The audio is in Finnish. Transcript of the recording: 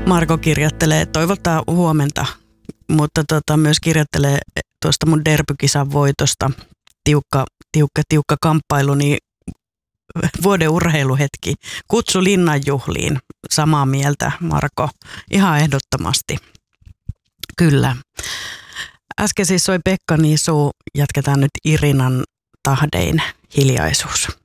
Marko kirjoittelee, toivottaa huomenta, mutta myös kirjoittelee tuosta mun derbykisan voitosta. Tiukka kamppailu, niin vuoden urheiluhetki. Kutsu Linnanjuhliin. Samaa mieltä, Marko. Ihan ehdottomasti. Kyllä. Äsken siis soi Pekka Nisu. Jatketaan nyt Irinan tahdein Hiljaisuus.